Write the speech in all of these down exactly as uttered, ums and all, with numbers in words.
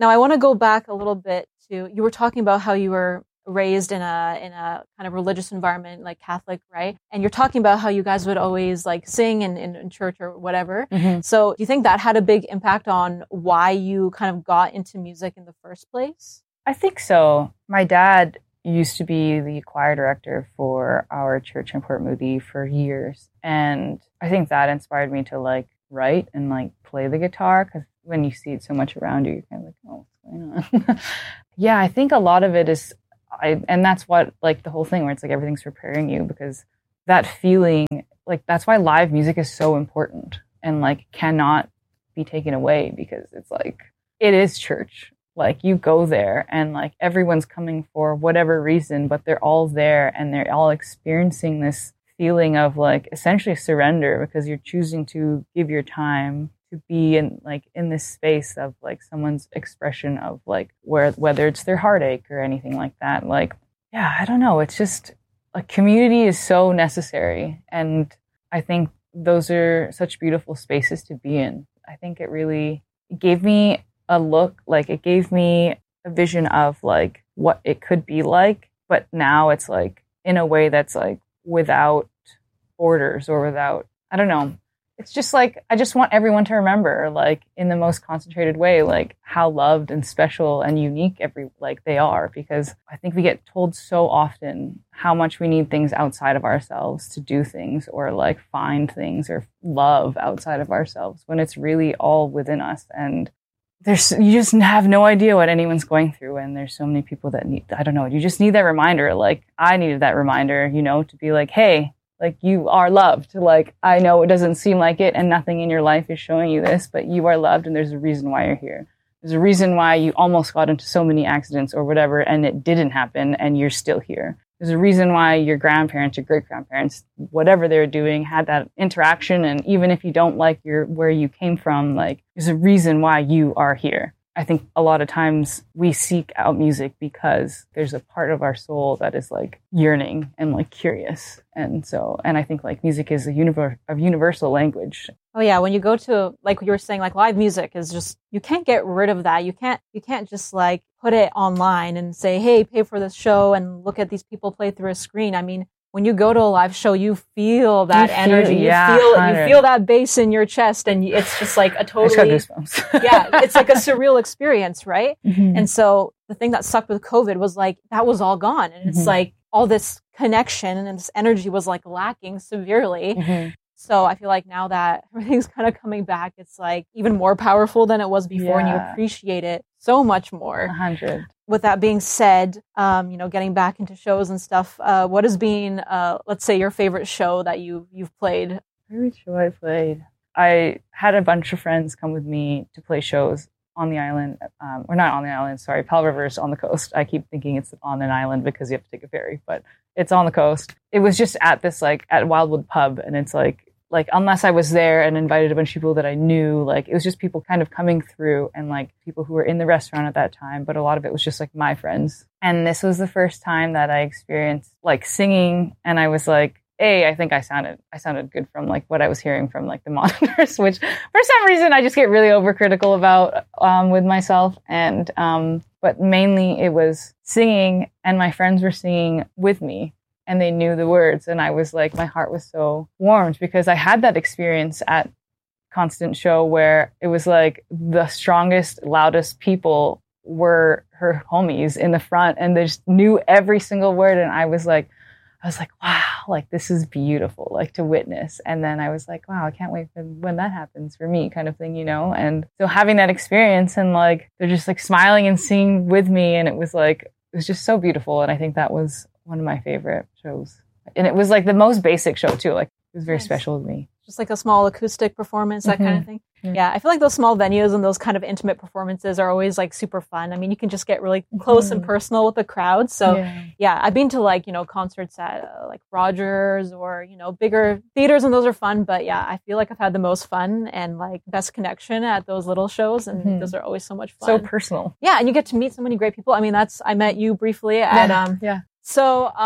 Now I want to go back a little bit to, you were talking about how you were raised in a in a kind of religious environment, like Catholic, right? And you're talking about how you guys would always like sing in, in, in church or whatever. Mm-hmm. So do you think that had a big impact on why you kind of got into music in the first place? I think so. My dad used to be the choir director for our church in Port Moody for years. And I think that inspired me to like write and like play the guitar, because when you see it so much around you, you're kind of like, oh, what's going on? Yeah, I think a lot of it is, I, and that's what, like, the whole thing where it's like everything's preparing you, because that feeling, like, that's why live music is so important and, like, cannot be taken away, because it's like, it is church. Like, you go there and, like, everyone's coming for whatever reason, but they're all there and they're all experiencing this feeling of, like, essentially surrender, because you're choosing to give your time to be in like in this space of like someone's expression of like where whether it's their heartache or anything like that. Like, yeah, I don't know. It's just like community is so necessary. And I think those are such beautiful spaces to be in. I think it really gave me a look, like it gave me a vision of like what it could be like. But now it's like in a way that's like without borders or without, I don't know. It's just like, I just want everyone to remember, like, in the most concentrated way, like, how loved and special and unique every, like, they are. Because I think we get told so often how much we need things outside of ourselves to do things or, like, find things or love outside of ourselves, when it's really all within us. And there's, you just have no idea what anyone's going through. And there's so many people that need, I don't know, you just need that reminder. Like, I needed that reminder, you know, to be like, hey, like, you are loved. Like, I know it doesn't seem like it and nothing in your life is showing you this, but you are loved and there's a reason why you're here. There's a reason why you almost got into so many accidents or whatever and it didn't happen and you're still here. There's a reason why your grandparents, your great-grandparents, whatever they were doing, had that interaction. And even if you don't like your where you came from, like, there's a reason why you are here. I think a lot of times we seek out music because there's a part of our soul that is like yearning and like curious. And so, and I think like music is a, univer- a universal language. Oh yeah. When you go to, like you were saying, like live music is just, you can't get rid of that. You can't, you can't just like put it online and say, hey, pay for this show and look at these people play through a screen. I mean, when you go to a live show, you feel that you energy. Feel, yeah, you feel one hundred you feel that bass in your chest, and it's just like a totally I just got goosebumps. Yeah, it's like a surreal experience, right? Mm-hmm. And so the thing that sucked with COVID was like that was all gone, and it's mm-hmm. like all this connection and this energy was like lacking severely. Mm-hmm. So I feel like now that everything's kind of coming back, it's like even more powerful than it was before, yeah. and you appreciate it so much more. A hundred. With that being said, um, you know, getting back into shows and stuff, uh, what has been, uh, let's say, your favorite show that you you've played? Favorite show I played. I had a bunch of friends come with me to play shows on the island, um, or not on the island. Sorry, Pal River's on the coast. I keep thinking it's on an island because you have to take a ferry, but it's on the coast. It was just at this like at Wildwood Pub, and it's like. Like, unless I was there and invited a bunch of people that I knew, like, it was just people kind of coming through and, like, people who were in the restaurant at that time. But a lot of it was just, like, my friends. And this was the first time that I experienced, like, singing. And I was like, A, I think I sounded I sounded good from, like, what I was hearing from, like, the monitors, which for some reason I just get really overcritical about um, with myself. And, um, but mainly it was singing, and my friends were singing with me. And they knew the words. And I was like, my heart was so warmed because I had that experience at Constant Show where it was like the strongest, loudest people were her homies in the front. And they just knew every single word. And I was like, I was like, wow, like this is beautiful, like to witness. And then I was like, wow, I can't wait for when that happens for me kind of thing, you know? And so having that experience and like, they're just like smiling and singing with me. And it was like, it was just so beautiful. And I think that was one of my favorite shows. And it was like the most basic show too. Like it was very nice. Special to me. Just like a small acoustic performance, that mm-hmm. kind of thing. Yeah. yeah, I feel like those small venues and those kind of intimate performances are always like super fun. I mean, you can just get really close mm-hmm. and personal with the crowd. So yeah. yeah, I've been to like, you know, concerts at uh, like Rogers or, you know, bigger theaters, and those are fun. But yeah, I feel like I've had the most fun and like best connection at those little shows. And mm-hmm. those are always so much fun. So personal. Yeah, and you get to meet so many great people. I mean, that's, I met you briefly at, yeah. um, yeah. So, um,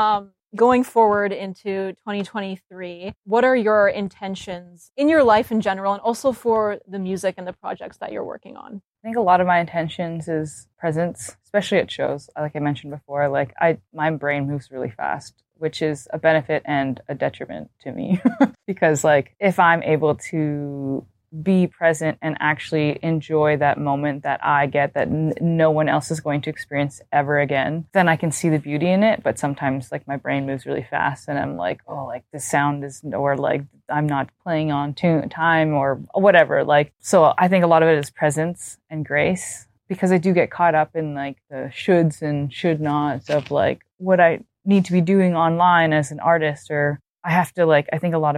going forward into twenty twenty-three, what are your intentions in your life in general and also for the music and the projects that you're working on? I think a lot of my intentions is presence, especially at shows. Like I mentioned before, like I, my brain moves really fast, which is a benefit and a detriment to me. Because like if I'm able to be present and actually enjoy that moment that I get that n- no one else is going to experience ever again, then I can see the beauty in it. But sometimes like my brain moves really fast and I'm like, oh, like the sound is, or like I'm not playing on tune time or whatever. Like, so I think a lot of it is presence and grace, because I do get caught up in like the shoulds and should nots of like what I need to be doing online as an artist, or I have to like, I think a lot of